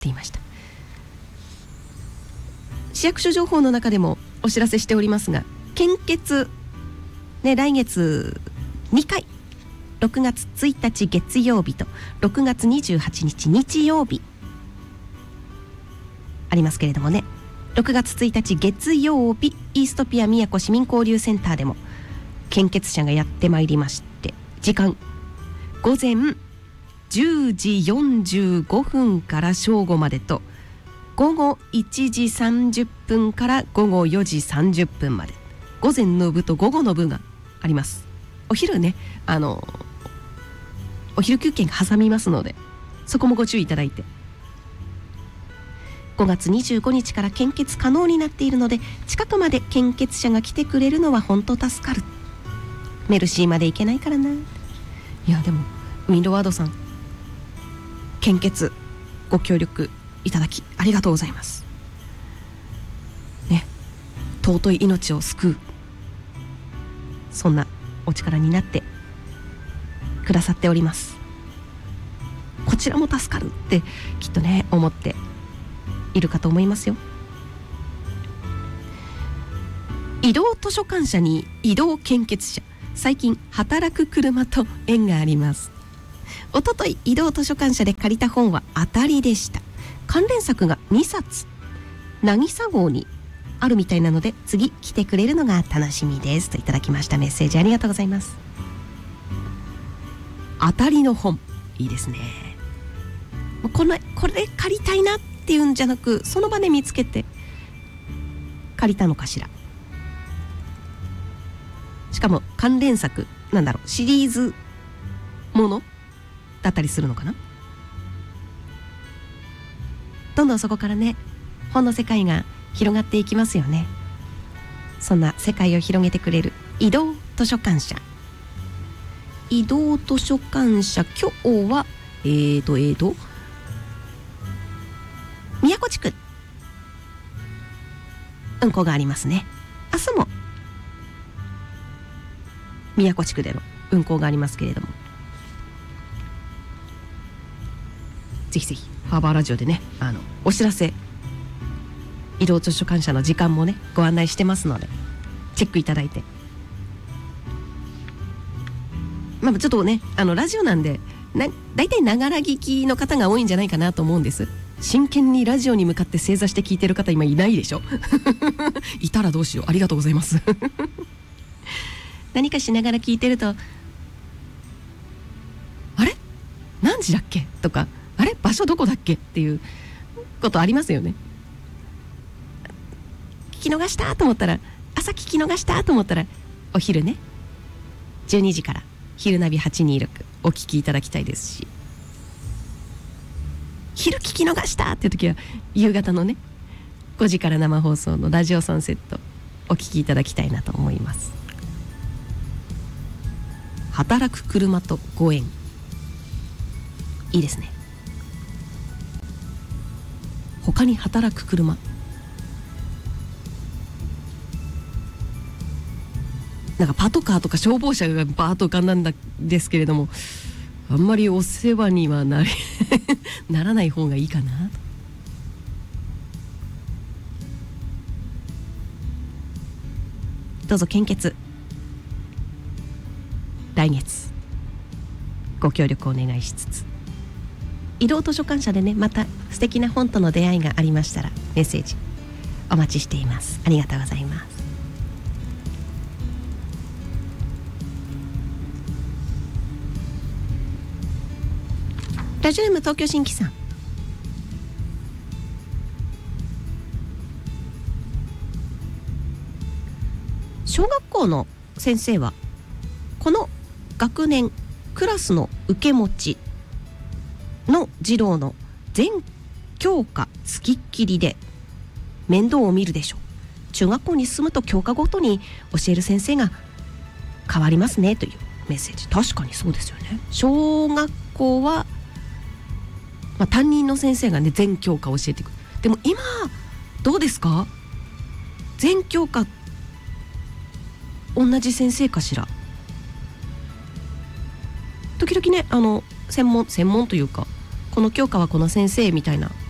言いました。市役所情報の中でもお知らせしておりますが、献血ね、来月2回、6月1日月曜日と6月28日日曜日ありますけれどもね、6月1日月曜日、イーストピア宮古市民交流センターでも献血者がやってまいりまして、時間午前10時45分から正午までと、午後1時30分から午後4時30分まで、午前の部と午後の部があります。お昼ね、お昼休憩が挟みますので、そこもご注意いただいて。5月25日から献血可能になっているので、近くまで献血者が来てくれるのは本当助かる。メルシーまで行けないからな。いやでもウィンドワードさん、献血ご協力いただきありがとうございますね。尊い命を救う、そんなお力になってくださっております。こちらも助かるってきっとね思っているかと思いますよ。移動図書館車に移動献血車、最近働く車と縁があります。おととい移動図書館車で借りた本は当たりでした。関連作が2冊渚号にあるみたいなので、次来てくれるのが楽しみですといただきました。メッセージありがとうございます。当たりの本いいですね。これ借りたいなっていうんじゃなく、その場で見つけて借りたのかしら。しかも関連作、なんだろう、シリーズものだったりするのかな。どんどんそこからね、本の世界が広がっていきますよね。そんな世界を広げてくれる移動図書館社。移動図書館社、今日は宮古地区運行がありますね。明日も宮古地区での運行がありますけれども、ぜひぜひハーバーラジオでね、お知らせ、移動図書館社の時間もねご案内してますので、チェックいただいて。ちょっとね、ラジオなんでだいたいながら聞きの方が多いんじゃないかなと思うんです。真剣にラジオに向かって正座して聞いてる方今いないでしょいたらどうしよう、ありがとうございます何かしながら聞いてると、あれ何時だっけとか、あれ場所どこだっけっていうことありますよね。聞き逃したと思ったら、朝聞き逃したと思ったら、お昼ね12時から昼ナビ826お聞きいただきたいですし、昼聞き逃したっていう時は夕方のね5時から生放送のラジオサンセットお聞きいただきたいなと思います。働く車とご縁、いいですね。他に働く車、なんかパトカーとか消防車がバーッと浮かんだんですけれども、あんまりお世話にはならない方がいいかなと。どうぞ献血来月ご協力お願いしつつ、移動図書館社でねまた素敵な本との出会いがありましたらメッセージお待ちしています。ありがとうございます。ラジオネーム東京新規さん、小学校の先生はこの学年クラスの受け持ちの児童の全教科つきっきりで面倒を見るでしょう。中学校に進むと教科ごとに教える先生が変わりますねというメッセージ。確かにそうですよね。小学校は担任の先生がね全教科教えてくる。でも今どうですか、全教科同じ先生かしら。時々ね専門というか、この教科はこの先生みたいな